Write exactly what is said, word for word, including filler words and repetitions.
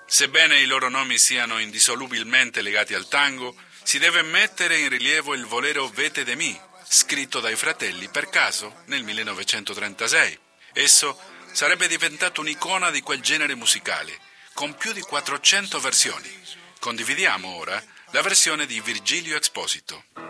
Sebbene i loro nomi siano indissolubilmente legati al tango, si deve mettere in rilievo il Bolero Vete de mí, scritto dai fratelli per caso nel millenovecentotrentasei. Esso sarebbe diventato un'icona di quel genere musicale, con più di quattrocento versioni. Condividiamo ora la versione di Virgilio Exposito.